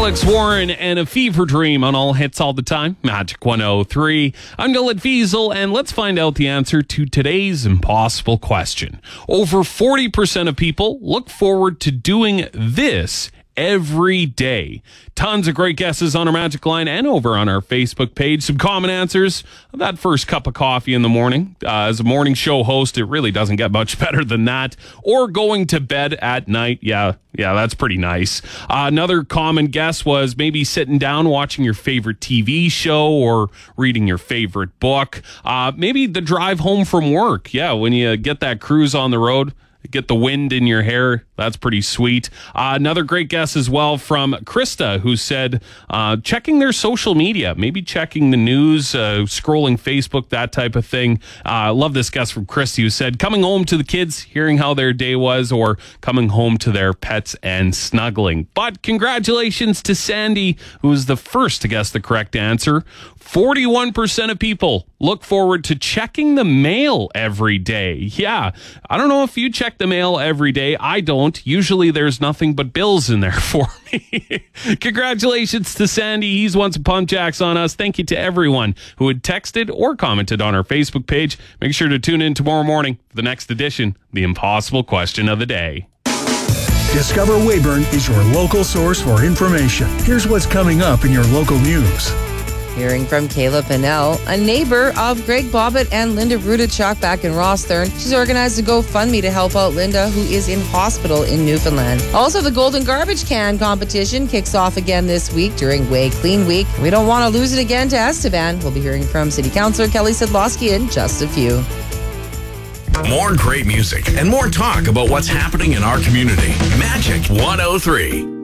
Alex Warren and A Fever Dream on All Hits All the Time, Magic 103. I'm Dylan Fiesel, and let's find out the answer to today's impossible question. Over 40% of people look forward to doing this every day. Tons of great guesses on our Magic Line and over on our Facebook page. Some common answers. That first cup of coffee in the morning. As a morning show host, it really doesn't get much better than that. Or going to bed at night. Yeah, that's pretty nice. Another common guess was maybe sitting down watching your favorite TV show or reading your favorite book. Maybe the drive home from work. Yeah, when you get that cruise on the road, get the wind in your hair. That's pretty sweet. Another great guess as well from Krista, who said checking their social media, maybe checking the news, scrolling Facebook, that type of thing. Love this guess from Christy, who said coming home to the kids, hearing how their day was, or coming home to their pets and snuggling. But congratulations to Sandy, who was the first to guess the correct answer. 41% of people look forward to checking the mail every day. Yeah, I don't know if you check the mail every day. I don't. Usually there's nothing but bills in there for me. Congratulations to Sandy. He's won some pump jacks on us. Thank you to everyone who had texted or commented on our Facebook page. Make sure to tune in tomorrow morning for the next edition, The Impossible Question of the Day. Discover Weyburn is your local source for information. Here's what's coming up in your local news. Hearing from Kayla Pinnell, a neighbor of Greg Bobbitt and Linda Rudachuk back in Rosthern. She's organized a GoFundMe to help out Linda, who is in hospital in Newfoundland. Also, the Golden Garbage Can competition kicks off again this week during Way Clean Week. We don't want to lose it again to Estevan. We'll be hearing from City Councillor Kelly Sedlowski in just a few. More great music and more talk about what's happening in our community. Magic 103.